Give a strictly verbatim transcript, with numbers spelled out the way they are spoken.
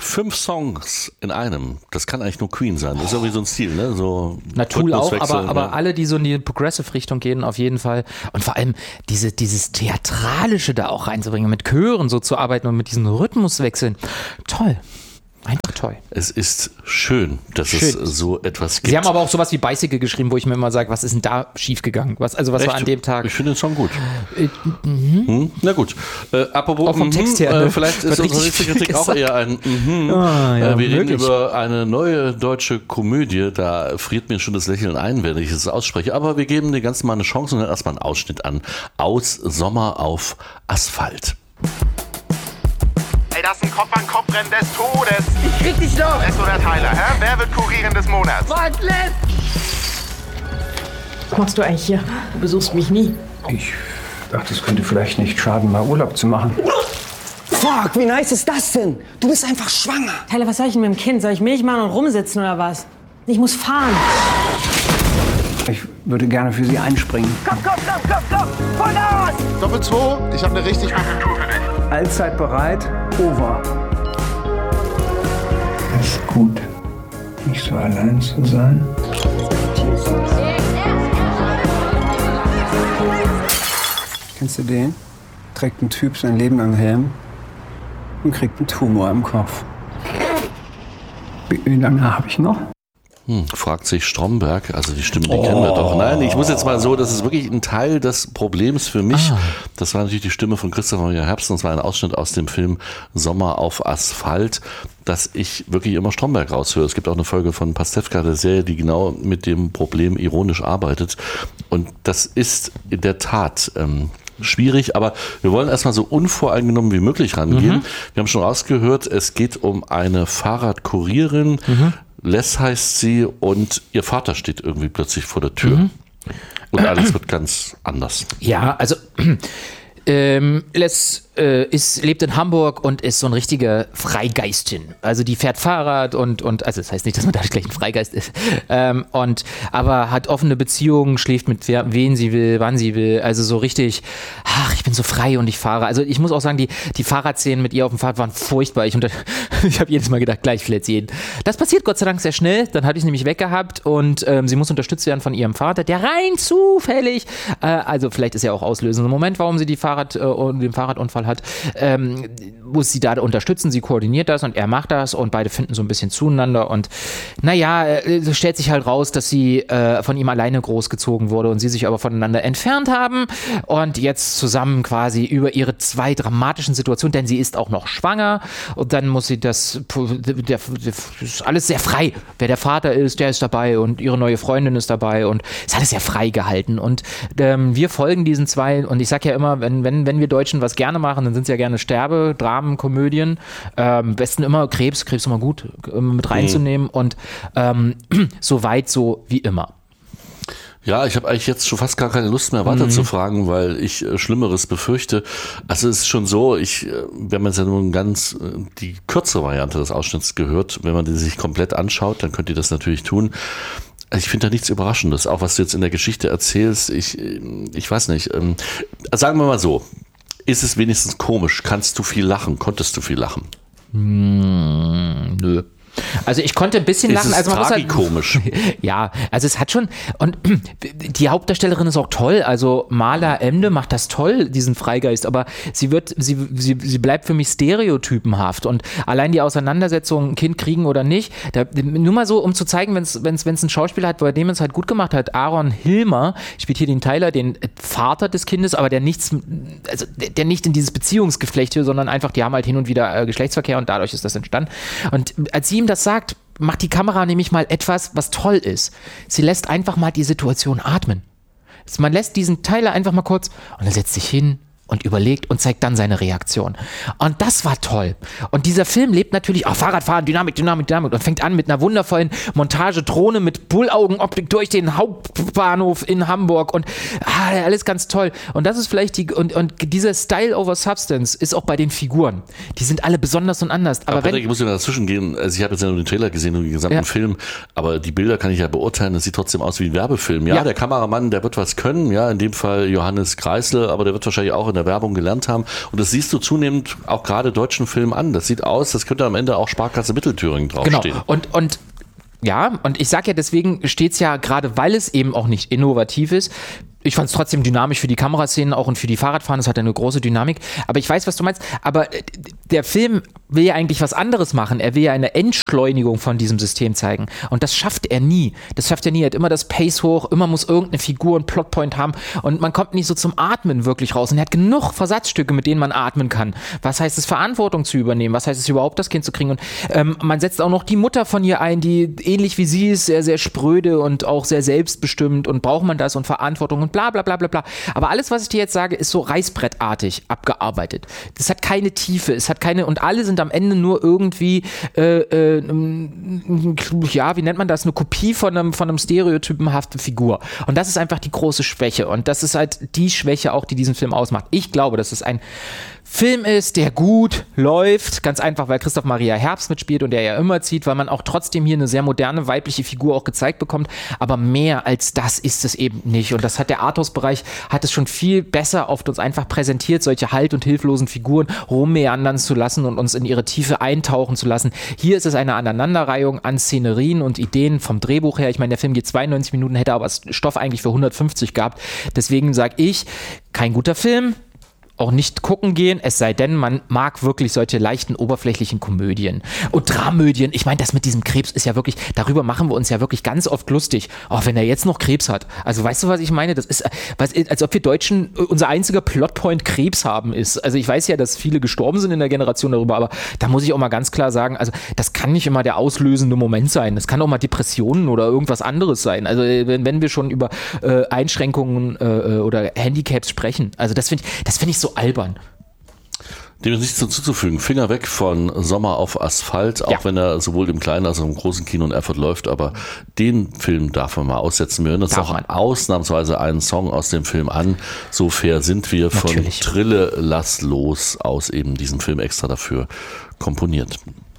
Fünf Songs in einem, das kann eigentlich nur Queen sein. Das ist irgendwie so ein Stil, ne? So Na, Tool auch, aber, aber ne? alle, die so in die Progressive-Richtung gehen, auf jeden Fall. Und vor allem diese, dieses Theatralische da auch reinzubringen, mit Chören so zu arbeiten und mit diesen Rhythmuswechseln. Toll. Einfach toll. Es ist schön, dass schön. es so etwas gibt. Sie haben aber auch sowas wie Bicycle geschrieben, wo ich mir immer sage, was ist denn da schiefgegangen? Was, also was Echt? war an dem Tag? Ich finde den Song gut. Äh, mhm. hm? Na gut. Äh, apropos, auch vom mhm, Text her. Äh, ne? vielleicht ist unsere nächste Kritik auch eher ein mhm. ah, ja, äh, Wir reden über eine neue deutsche Komödie. Da friert mir schon das Lächeln ein, wenn ich es ausspreche. Aber wir geben dem Ganzen mal eine Chance und dann erstmal einen Ausschnitt an. Aus Sommer auf Asphalt. Ey, das ist ein Kopf-an-Kopf-Rennen des Todes. Ich krieg dich noch. Les oder Tyler, hä? Wer wird Kurierin des Monats? Was, Les? Was machst du eigentlich hier? Du besuchst mich nie. Ich dachte, es könnte vielleicht nicht schaden, mal Urlaub zu machen. Fuck, wie nice ist das denn? Du bist einfach schwanger. Tyler, was soll ich denn mit dem Kind? Soll ich Milch machen und rumsitzen oder was? Ich muss fahren. Ich würde gerne für Sie einspringen. Komm, komm, komm, komm, komm! Vollgas! Doppel zwei, ich habe eine richtig gute Tour für dich. Allzeit bereit, over. Es ist gut, nicht so allein zu sein. Kennst du den? Trägt ein Typ sein Leben lang Helm und kriegt einen Tumor im Kopf. Wie lange habe ich noch? Hm, fragt sich Stromberg, also die Stimme, die oh. kennen wir doch. Nein, ich muss jetzt mal so, das ist wirklich ein Teil des Problems für mich. Ah. Das war natürlich die Stimme von Christoph Maria Herbst und es war ein Ausschnitt aus dem Film Sommer auf Asphalt, dass ich wirklich immer Stromberg raushöre. Es gibt auch eine Folge von Pastewka, der Serie, die genau mit dem Problem ironisch arbeitet. Und das ist in der Tat ähm, schwierig, aber wir wollen erstmal so unvoreingenommen wie möglich rangehen. Mhm. Wir haben schon rausgehört, es geht um eine Fahrradkurierin, mhm. Les heißt sie und ihr Vater steht irgendwie plötzlich vor der Tür. Mhm. Und alles wird ganz anders. Ja, also ähm, Les äh, ist, lebt in Hamburg und ist so eine richtige Freigeistin. Also die fährt Fahrrad und, und also das heißt nicht, dass man da gleich ein Freigeist ist, ähm, und aber hat offene Beziehungen, schläft mit wer, wen sie will, wann sie will. Also so richtig, ach, ich bin so frei und ich fahre. Also ich muss auch sagen, die, die Fahrradszenen mit ihr auf dem Fahrrad waren furchtbar. Ich, ich habe jedes Mal gedacht, gleich will jetzt jeden. Das passiert Gott sei Dank sehr schnell. Dann hatte ich es nämlich weggehabt und ähm, sie muss unterstützt werden von ihrem Vater, der rein zufällig, äh, also vielleicht ist ja auch auslösend im Moment, warum sie die Fahrrad, äh, den Fahrradunfall hat, ähm, muss sie da unterstützen, sie koordiniert das und er macht das und beide finden so ein bisschen zueinander und naja, es stellt sich halt raus, dass sie äh, von ihm alleine großgezogen wurde und sie sich aber voneinander entfernt haben und jetzt zusammen quasi über ihre zwei dramatischen Situationen, denn sie ist auch noch schwanger und dann muss sie das, der, der, das ist alles sehr frei, wer der Vater ist, der ist dabei und ihre neue Freundin ist dabei und es ist alles sehr frei gehalten und ähm, wir folgen diesen zwei und ich sag ja immer, wenn, wenn, wenn wir Deutschen was gerne machen, dann sind es ja gerne Sterbe, Dramen, Komödien. Am ähm, besten immer Krebs, Krebs immer gut ähm, mit reinzunehmen mhm. und ähm, so weit so wie immer. Ja, ich habe eigentlich jetzt schon fast gar keine Lust mehr weiter mhm. zu fragen, weil ich äh, Schlimmeres befürchte. Also es ist schon so, ich, äh, wenn man es ja nun ganz äh, die kürzere Variante des Ausschnitts gehört, wenn man die sich komplett anschaut, dann könnt ihr das natürlich tun. Ich finde da nichts Überraschendes, auch was du jetzt in der Geschichte erzählst. Ich, ich weiß nicht. Ähm, sagen wir mal so. Ist es wenigstens komisch? Kannst du viel lachen? Konntest du viel lachen? Hm, nö. Also ich konnte ein bisschen lachen. Es ist also man tragikomisch. Muss halt, ja, also es hat schon, und die Hauptdarstellerin ist auch toll, also Marla Emde macht das toll, diesen Freigeist, aber sie wird, sie, sie, sie bleibt für mich stereotypenhaft und allein die Auseinandersetzung, ein Kind kriegen oder nicht, da, nur mal so, um zu zeigen, wenn es wenn's, wenn's einen Schauspieler hat, bei dem es halt gut gemacht hat, Aaron Hilmer spielt hier den Tyler, den Vater des Kindes, aber der nichts, also der, der nicht in dieses Beziehungsgeflecht hier, sondern einfach, die haben halt hin und wieder äh, Geschlechtsverkehr und dadurch ist das entstanden. Und als sie ihm das sagt, macht die Kamera nämlich mal etwas, was toll ist. Sie lässt einfach mal die Situation atmen. Man lässt diesen Tyler einfach mal kurz und er setzt sich hin und überlegt und zeigt dann seine Reaktion. Und das war toll. Und dieser Film lebt natürlich auch Fahrradfahren, Dynamik, Dynamik, Dynamik und fängt an mit einer wundervollen Montage-Drohne mit Bullaugenoptik durch den Hauptbahnhof in Hamburg und ah, alles ganz toll. Und das ist vielleicht die, und, und dieser Style over Substance ist auch bei den Figuren. Die sind alle besonders und anders. Aber, aber wenn, Patrick, ich muss ja dazwischen gehen. Also ich habe jetzt ja nur den Trailer gesehen und den gesamten ja. Film, aber die Bilder kann ich ja beurteilen. Das sieht trotzdem aus wie ein Werbefilm. Ja, ja, der Kameramann, der wird was können. Ja, in dem Fall Johannes Kreisel, aber der wird wahrscheinlich auch in der der Werbung gelernt haben. Und das siehst du zunehmend auch gerade deutschen Filmen an. Das sieht aus, das könnte am Ende auch Sparkasse Mittelthüringen draufstehen. Genau. Und, und ja, und ich sage ja, deswegen steht es ja, gerade weil es eben auch nicht innovativ ist, ich fand es trotzdem dynamisch für die Kameraszenen auch und für die Fahrradfahren, das hat eine große Dynamik, aber ich weiß, was du meinst, aber der Film will ja eigentlich was anderes machen, er will ja eine Entschleunigung von diesem System zeigen und das schafft er nie, das schafft er nie, er hat immer das Pace hoch, immer muss irgendeine Figur einen Plotpoint haben und man kommt nicht so zum Atmen wirklich raus und er hat genug Versatzstücke, mit denen man atmen kann. Was heißt es, Verantwortung zu übernehmen, was heißt es überhaupt, das Kind zu kriegen und ähm, man setzt auch noch die Mutter von ihr ein, die ähnlich wie sie ist, sehr, sehr spröde und auch sehr selbstbestimmt und braucht man das und Verantwortung und bla bla bla bla bla. Aber alles, was ich dir jetzt sage, ist so reißbrettartig abgearbeitet. Das hat keine Tiefe, es hat keine, und alle sind am Ende nur irgendwie, äh, äh, ja, wie nennt man das, eine Kopie von einem, von einem stereotypenhaften Figur. Und das ist einfach die große Schwäche. Und das ist halt die Schwäche auch, die diesen Film ausmacht. Ich glaube, dass es ein Film ist, der gut läuft, ganz einfach, weil Christoph Maria Herbst mitspielt und der ja immer zieht, weil man auch trotzdem hier eine sehr moderne weibliche Figur auch gezeigt bekommt, aber mehr als das ist es eben nicht und das hat der Arthouse-Bereich, hat es schon viel besser oft uns einfach präsentiert, solche halt- und hilflosen Figuren rummeandern zu lassen und uns in ihre Tiefe eintauchen zu lassen. Hier ist es eine Aneinanderreihung an Szenerien und Ideen vom Drehbuch her, ich meine, der Film geht zweiundneunzig Minuten, hätte aber Stoff eigentlich für hundertfünfzig gehabt, deswegen sage ich, kein guter Film, auch nicht gucken gehen, es sei denn, man mag wirklich solche leichten, oberflächlichen Komödien und Dramödien. Ich meine, das mit diesem Krebs ist ja wirklich, darüber machen wir uns ja wirklich ganz oft lustig. Oh, wenn er jetzt noch Krebs hat. Also weißt du, was ich meine? Das ist, was, als ob wir Deutschen, unser einziger Plotpoint Krebs haben ist. Also ich weiß ja, dass viele gestorben sind in der Generation darüber, aber da muss ich auch mal ganz klar sagen, also das kann nicht immer der auslösende Moment sein. Das kann auch mal Depressionen oder irgendwas anderes sein. Also wenn, wenn wir schon über äh, Einschränkungen äh, oder Handicaps sprechen. Also das finde ich, das finde ich so albern. Dem ist nichts hinzuzufügen. Finger weg von Sommer auf Asphalt, auch Ja. wenn er sowohl im kleinen als auch im großen Kino in Erfurt läuft, aber den Film darf man mal aussetzen. Wir hören uns Darf auch man. ausnahmsweise einen Song aus dem Film an. So fair sind wir, von Natürlich. Trille Lass los aus eben diesem Film extra dafür komponiert.